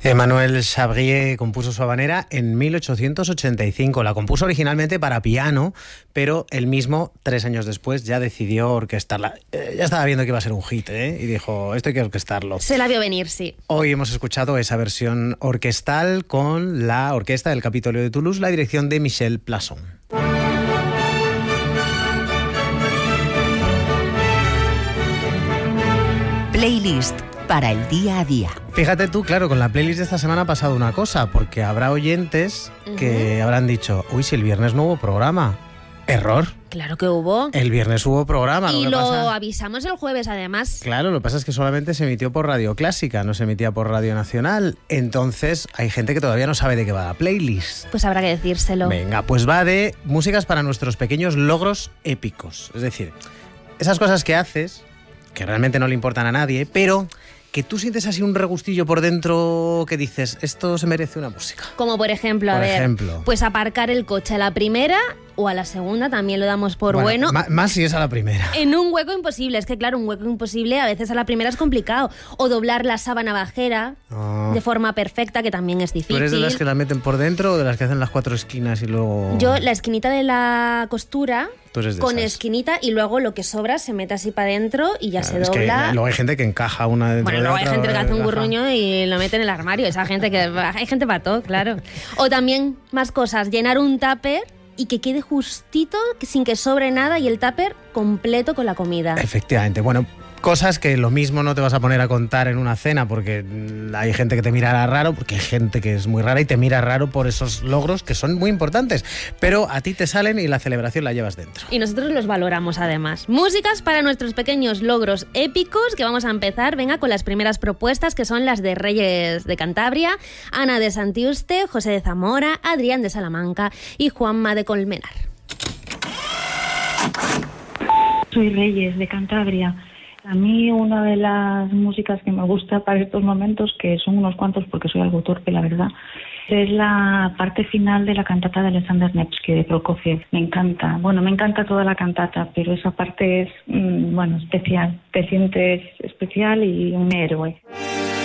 Emmanuel Chabrier compuso su habanera en 1885. La compuso originalmente para piano, pero él mismo, 3 años después, ya decidió orquestarla. Ya estaba viendo que iba a ser un hit, y dijo, esto hay que orquestarlo. Se la vio venir, sí. Hoy hemos escuchado esa versión orquestal con la orquesta del Capitolio de Toulouse, la dirección de Michel Plasson. Playlist para el día a día. Fíjate tú, claro, con la playlist de esta semana ha pasado una cosa, porque habrá oyentes que habrán dicho, uy, si el viernes no hubo programa. Error. Claro que hubo. El viernes hubo programa. Y lo avisamos el jueves, además. Claro, lo que pasa es que solamente se emitió por Radio Clásica, no se emitía por Radio Nacional. Entonces, hay gente que todavía no sabe de qué va la playlist. Pues habrá que decírselo. Venga, pues va de músicas para nuestros pequeños logros épicos. Es decir, esas cosas que haces, que realmente no le importan a nadie, pero que tú sientes así un regustillo por dentro que dices, esto se merece una música. Como por ejemplo, pues aparcar el coche a la primera o a la segunda, también lo damos por bueno. Más si es a la primera. En un hueco imposible. Es que claro, un hueco imposible a veces a la primera es complicado. O doblar la sábana bajera de forma perfecta, que también es difícil. ¿Tú eres de las que la meten por dentro o de las que hacen las 4 esquinas y luego...? Yo, la esquinita de la costura, con esas. Esquinita, y luego lo que sobra se mete así para adentro y ya se dobla. Que luego hay gente que encaja una dentro de otra. Bueno, luego hay gente que hace un gurruño y lo mete en el armario. Esa gente hay gente para todo, claro. O también, más cosas, llenar un tupper y que quede justito, sin que sobre nada, y el tupper completo con la comida. Efectivamente. Bueno, cosas que lo mismo no te vas a poner a contar en una cena porque hay gente que te mirará raro, porque hay gente que es muy rara y te mira raro por esos logros que son muy importantes, pero a ti te salen y la celebración la llevas dentro. Y nosotros los valoramos además. Músicas para nuestros pequeños logros épicos, que vamos a empezar, venga, con las primeras propuestas, que son las de Reyes de Cantabria, Ana de Santiuste, José de Zamora, Adrián de Salamanca y Juanma de Colmenar. Soy Reyes de Cantabria. A mí una de las músicas que me gusta para estos momentos, que son unos cuantos porque soy algo torpe, la verdad, es la parte final de la cantata de Alexander Nevsky de Prokofiev. Me encanta. Bueno, me encanta toda la cantata, pero esa parte es, especial. Te sientes especial y un héroe.